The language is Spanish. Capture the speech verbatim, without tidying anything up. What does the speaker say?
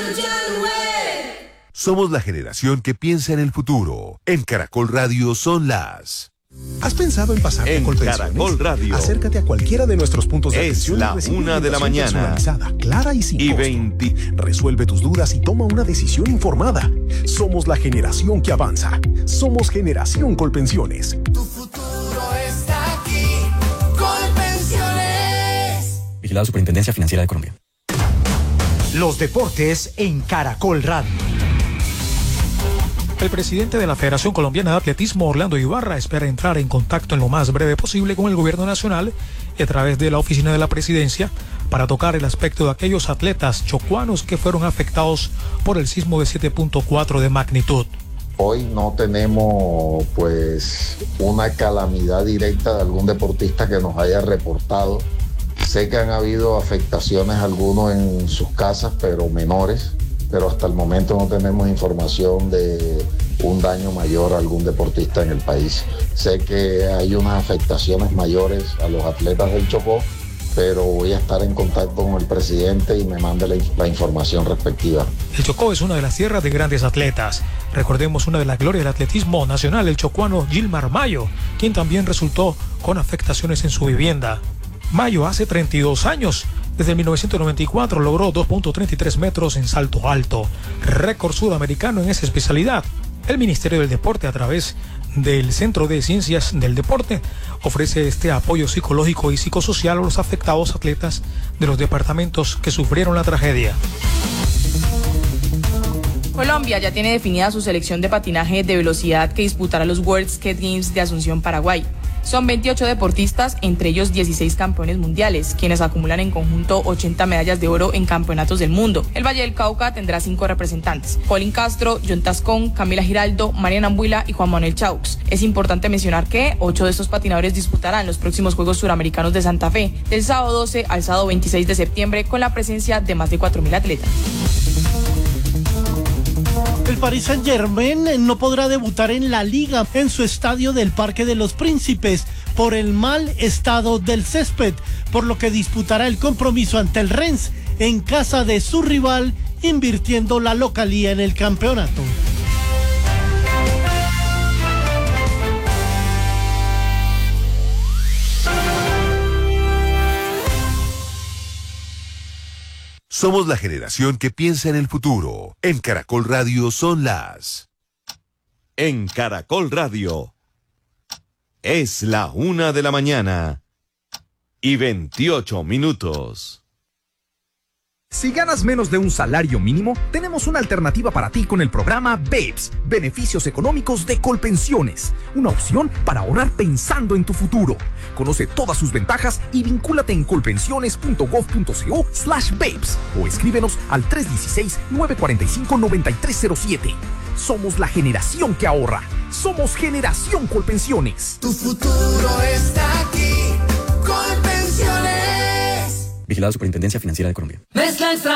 Somos la generación que piensa en el futuro. En Caracol Radio son las... ¿Has pensado en pasar en Caracol Radio? Acércate a cualquiera de nuestros puntos de atención. Es la una de la mañana. Clara y sin y costo. veinte. Resuelve tus dudas y toma una decisión informada. Somos la generación que avanza. Somos Generación Colpensiones. Tu futuro está aquí. Colpensiones. Vigilado Superintendencia Financiera de Colombia. Los deportes en Caracol Radio. El presidente de la Federación Colombiana de Atletismo, Orlando Ibarra, espera entrar en contacto en lo más breve posible con el gobierno nacional y a través de la oficina de la presidencia para tocar el aspecto de aquellos atletas chocuanos que fueron afectados por el sismo de siete punto cuatro de magnitud. Hoy no tenemos pues una calamidad directa de algún deportista que nos haya reportado. Sé que han habido afectaciones algunos en sus casas, pero menores. Pero hasta el momento no tenemos información de un daño mayor a algún deportista en el país. Sé que hay unas afectaciones mayores a los atletas del Chocó, pero voy a estar en contacto con el presidente y me mande la, la información respectiva. El Chocó es una de las tierras de grandes atletas. Recordemos una de las glorias del atletismo nacional, el chocuano Gilmar Mayo, quien también resultó con afectaciones en su vivienda. Mayo hace treinta y dos años. Desde mil novecientos noventa y cuatro logró dos punto treinta y tres metros en salto alto, récord sudamericano en esa especialidad. El Ministerio del Deporte, a través del Centro de Ciencias del Deporte, ofrece este apoyo psicológico y psicosocial a los afectados atletas de los departamentos que sufrieron la tragedia. Colombia ya tiene definida su selección de patinaje de velocidad que disputará los World Skate Games de Asunción, Paraguay. Son veintiocho deportistas, entre ellos dieciséis campeones mundiales, quienes acumulan en conjunto ochenta medallas de oro en campeonatos del mundo. El Valle del Cauca tendrá cinco representantes: Colin Castro, John Tascón, Camila Giraldo, Mariana Ambuila y Juan Manuel Chaux. Es importante mencionar que ocho de estos patinadores disputarán los próximos Juegos Suramericanos de Santa Fe, del sábado doce al sábado veintiséis de septiembre, con la presencia de más de cuatro mil atletas. El Paris Saint-Germain no podrá debutar en la Liga en su estadio del Parque de los Príncipes por el mal estado del césped, por lo que disputará el compromiso ante el Rennes en casa de su rival, invirtiendo la localía en el campeonato. Somos la generación que piensa en el futuro. En Caracol Radio son las... En Caracol Radio. Es la una de la mañana y veintiocho minutos. Si ganas menos de un salario mínimo, tenemos una alternativa para ti con el programa BEPS, Beneficios Económicos de Colpensiones, una opción para ahorrar pensando en tu futuro. Conoce todas sus ventajas y vincúlate en colpensiones.gov.co slash BEPS o escríbenos al tres uno seis, nueve cuatro cinco, nueve tres cero siete. Somos la generación que ahorra. Somos Generación Colpensiones. Tu futuro está aquí. Colpensiones. Vigilado Superintendencia Financiera de Colombia. Mezcla extra.